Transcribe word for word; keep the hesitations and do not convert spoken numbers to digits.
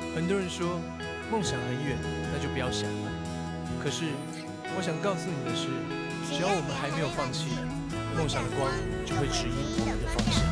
很多人说梦想很远，那就不要想了。可是我想告诉你的是，只要我们还没有放弃，梦想的光就会指引我们的方向。